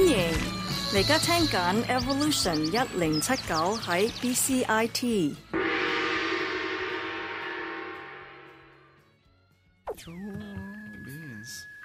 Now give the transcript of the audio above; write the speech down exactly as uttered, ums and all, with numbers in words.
迎，你而家聽緊 Evolution 一零七九喺 B C I T。 Cool beans.